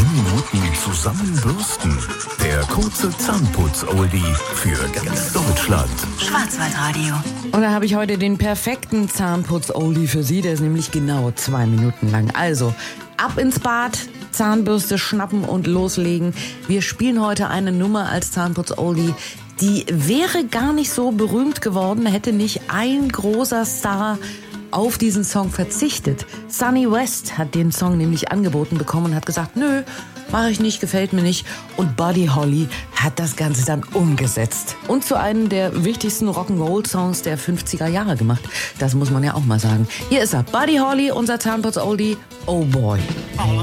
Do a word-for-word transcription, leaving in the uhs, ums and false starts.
Minuten zusammenbürsten. Der kurze Zahnputz-Oldie für ganz Deutschland. Schwarzwaldradio. Und da habe ich heute den perfekten Zahnputz-Oldie für Sie. Der ist nämlich genau zwei Minuten lang. Also, ab ins Bad, Zahnbürste schnappen und loslegen. Wir spielen heute eine Nummer als Zahnputz-Oldie, die wäre gar nicht so berühmt geworden, hätte nicht ein großer Star auf diesen Song verzichtet. Sonny West hat den Song nämlich angeboten bekommen und hat gesagt, nö, mache ich nicht, gefällt mir nicht. Und Buddy Holly hat das Ganze dann umgesetzt. Und zu einem der wichtigsten Rock'n'Roll-Songs der fünfziger Jahre gemacht. Das muss man ja auch mal sagen. Hier ist er, Buddy Holly, unser Zahnputz-Oldie, Oh Boy.